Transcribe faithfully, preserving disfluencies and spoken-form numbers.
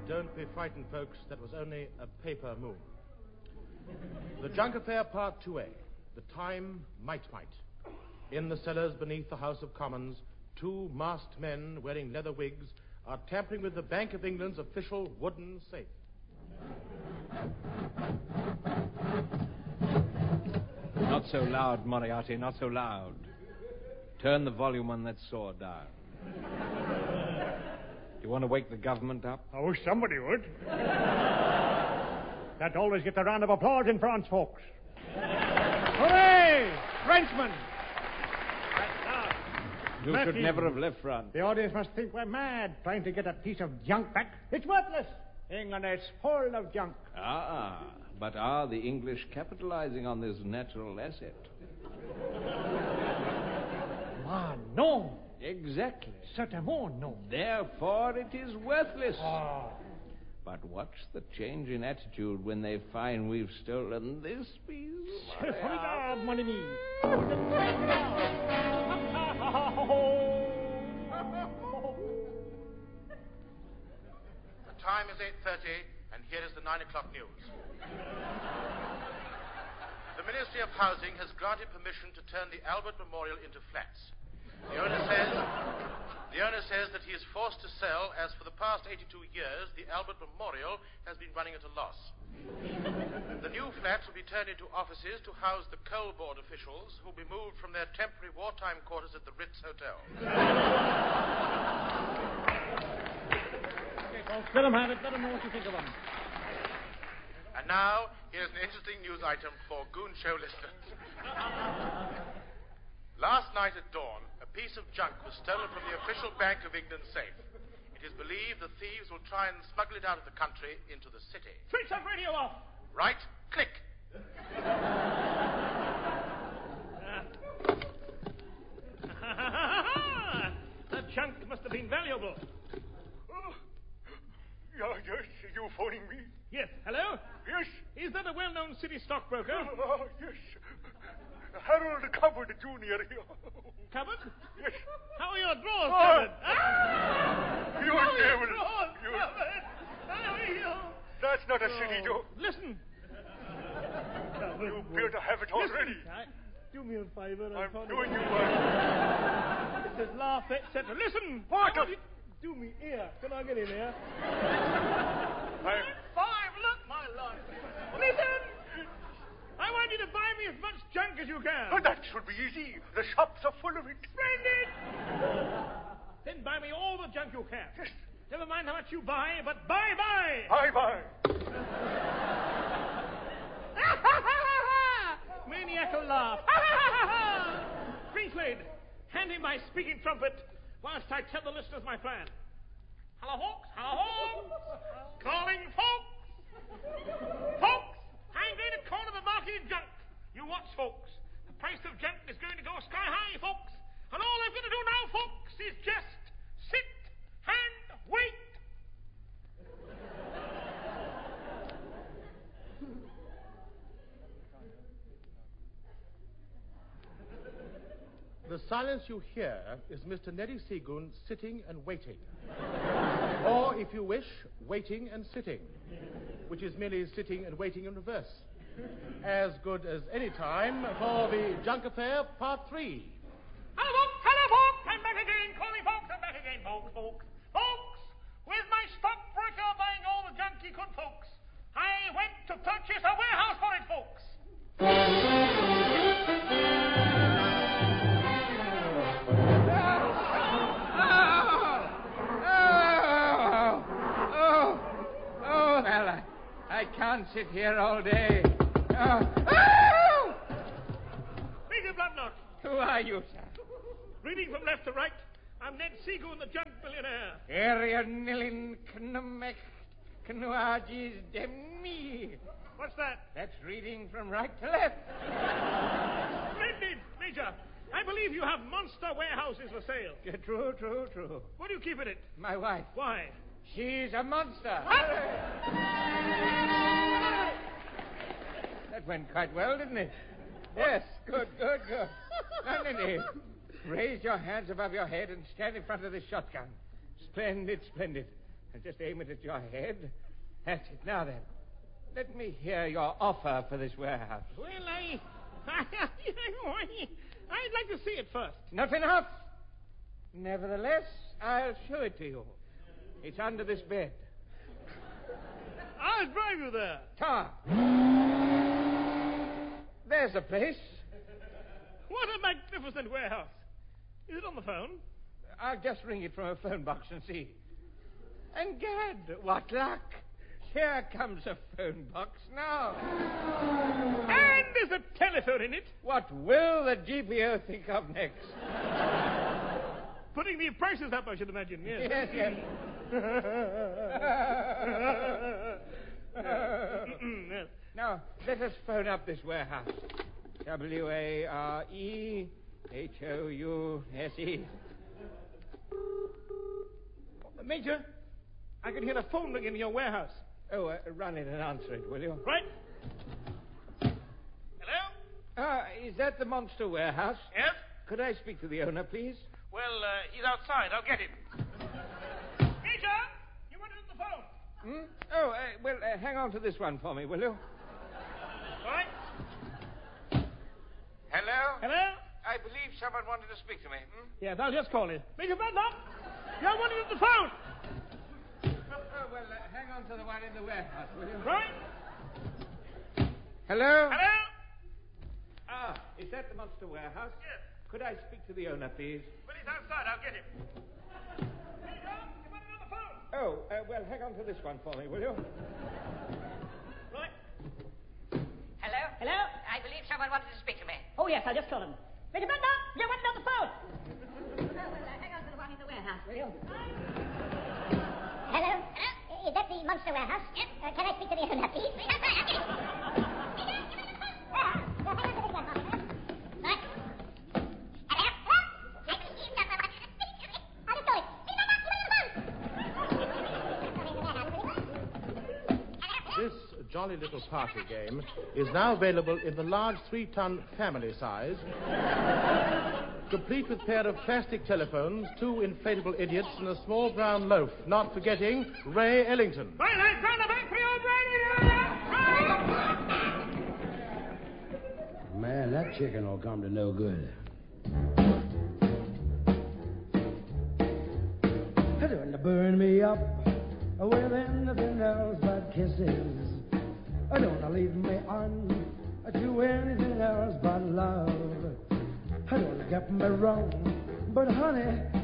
Don't be frightened, folks. That was only a paper moon. The Junk Affair, Part two A. The time, might might. In the cellars beneath the House of Commons, two masked men wearing leather wigs are tampering with the Bank of England's official wooden safe. Not so loud, Moriarty, not so loud. Turn the volume on that saw down. You want to wake the government up? I wish somebody would. That always gets a round of applause in France, folks. Hooray! Frenchmen! You Matthew, should never have left France. The audience must think we're mad trying to get a piece of junk back. It's worthless. England is full of junk. Ah, but are the English capitalizing on this natural asset? Ah, no. Exactly. Certainement, no. Therefore, it is worthless. Ah. But watch the change in attitude when they find we've stolen this piece. Formidable, mon ami. The time is eight thirty, and here is the nine o'clock news. The Ministry of Housing has granted permission to turn the Albert Memorial into flats. The owner says, the owner says that he is forced to sell, as for the past eighty-two years, the Albert Memorial has been running at a loss. The new flats will be turned into offices to house the coal board officials who will be moved from their temporary wartime quarters at the Ritz Hotel. Okay, folks, let them have it. Let them know what you think of them. And now, here's an interesting news item for Goon Show listeners. Last night at dawn, a piece of junk was stolen from the official Bank of England safe. It is believed the thieves will try and smuggle it out of the country into the city. Switch that radio off. Right, click. That junk must have been valuable. Oh. Yeah, yes, you phoning me? Yes, hello? Yes. Is that a well-known city stockbroker? Uh, yes. Harold Cupboard Junior here. Cupboard? Yes. How are your drawers Ah. covered? Ah! You How are your devil. drawers You- covered? How are you? That's not a silly joke. Listen. You appear to have it already. Listen. I- Do me a favor. I'm found doing it. you one. It says laugh, et cetera. Listen. What? I want you- Do me here. Can I get in here? I'm... Five, look, my life. Listen. I want you to buy me as much junk as you can. Oh, that should be easy. The shops are full of it. Splendid. Then buy me all the junk you can. Yes. Never mind how much you buy, but buy, buy. Bye-bye. Maniacal laugh. Priestwade, hand him my speaking trumpet whilst I tell the listeners my plan. Hello, Hawks. Hello, Hawks. Calling folks. Folks, I'm going to corner the market in junk. You watch, folks. The price of junk is going to go sky high, folks. And all I've got to do now, folks, is just sit and wait. The silence you hear is Mister Neddy Seagoon sitting and waiting. Or, if you wish, waiting and sitting, which is merely sitting and waiting in reverse. As good as any time for the Junk Affair, Part three. Hello, folks. Hello, folks. I'm back again. Call me folks. I'm back again, folks. Folks. Folks. Where's my stockbroker buying all the junk he could, folks? I went to purchase a warehouse for it, folks. Oh, well, I, I can't sit here all day. Oh. Oh! Major Bloodnot. Who are you, sir? Reading from left to right, I'm Ned Seagoon, the junk millionaire. Area nilin knumek knuagis demi. What's that? That's reading from right to left. Splendid, Major. I believe you have monster warehouses for sale. Yeah, true, true, true. What do you keep in it? My wife. Why? She's a monster. What? That went quite well, didn't it? Yes, good, good, good. Now, Neddy, raise your hands above your head and stand in front of the shotgun. Splendid, splendid. Just aim it at your head. That's it. Now then, let me hear your offer for this warehouse. Well, I... I'd like to see it first. Not enough. Nevertheless, I'll show it to you. It's under this bed. I'll drive you there. Tom. There's the place. What a magnificent warehouse. Is it on the phone? I'll just ring it from a phone box and see. And gad, what luck. Here comes a phone box now. And there's a telephone in it. What will the G P O think of next? Putting the prices up, I should imagine, yes. Yes, yes. Yes. Now, let us phone up this warehouse. W A R E H O U S E. Major, I can hear the phone ring in your warehouse. Oh, uh, run in and answer it, will you? Right. Hello? Ah, is that the Monster Warehouse? Yes? Could I speak to the owner, please? Well, uh, he's outside. I'll get him. Major, you wanted on the phone. Hmm? Oh, uh, well, uh, hang on to this one for me, will you? Right. Hello? Hello? I believe someone wanted to speak to me. Hmm? Yes, I'll just call him. Major Bedlam, you're wanted on the phone. Oh, well, uh, hang on to the one in the warehouse, will you? Right. Hello? Hello? Ah, is that the Monster Warehouse? Yes. Could I speak to the owner, please? Well, he's outside. I'll get him. Major, you wanted on the phone. Oh, uh, well, hang on to this one for me, will you? Right. Hello? Hello? I believe someone wanted to speak to me. Oh, yes, I'll just call him. Major Bedlam, you wanted on the phone. Oh, well, uh, hang on to the one in the warehouse, will you? Hello? Hello? Is that the Monster Warehouse? Yes. Uh, can I speak to the owner, please? He's outside. I'll get him. Ah, well, hang on to this one for me. Right. Hello? Hello? I believe someone wanted to speak to me. I'll just call it. This jolly little party game is now available in the large three-ton family size, complete with a pair of plastic telephones, two inflatable idiots, and a small brown loaf, not forgetting Ray Ellington. Right, right, round the back for your brain. Man, that chicken will come to no good. Don't burn me up with anything else but kisses. Don't leave me on to anything else but love. Don't get me wrong, but honey,